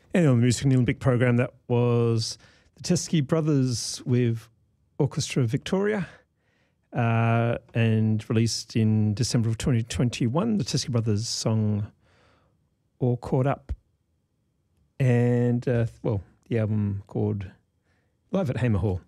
And on the Music in the Olympic program, that was the Teskey Brothers with Orchestra Victoria, and released in December of 2021, the Teskey Brothers song All Caught Up. And, the album called Live at Hamer Hall.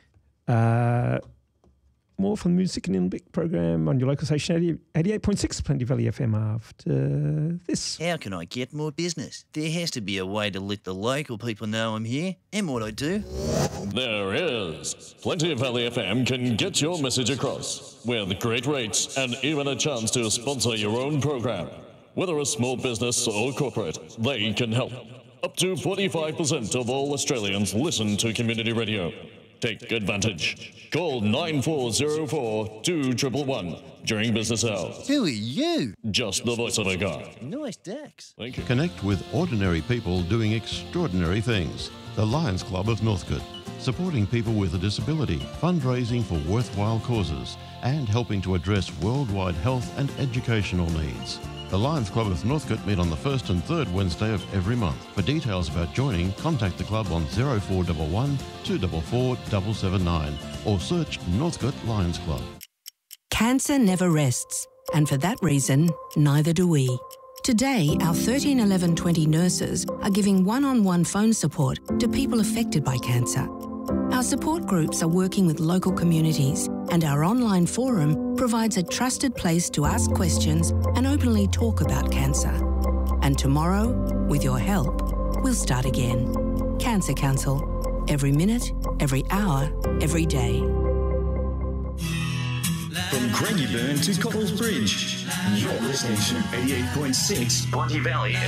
More from the Music in the Olympic program on your local station, 88.6 Plenty Valley FM after this. How can I get more business? There has to be a way to let the local people know I'm here and what I do. There is. Plenty Valley FM can get your message across with great rates and even a chance to sponsor your own program. Whether a small business or corporate, they can help. Up to 45% of all Australians listen to community radio. Take advantage. Call 9404 2111 during business hours. Who are you? Just the voice of a guy. Nice Dax. Thank you. Connect with ordinary people doing extraordinary things. The Lions Club of Northcote, supporting people with a disability, fundraising for worthwhile causes, and helping to address worldwide health and educational needs. The Lions Club of Northcote meet on the first and third Wednesday of every month. For details about joining, contact the club on 0411 244 779 or search Northcote Lions Club. Cancer never rests, and for that reason, neither do we. Today, our 13 11 20 nurses are giving one-on-one phone support to people affected by cancer. Our support groups are working with local communities, and our online forum provides a trusted place to ask questions and openly talk about cancer. And tomorrow, with your help, we'll start again. Cancer Council. Every minute, every hour, every day. From Craigieburn to Coles Bridge, you're listening to 88.6 Plenty Valley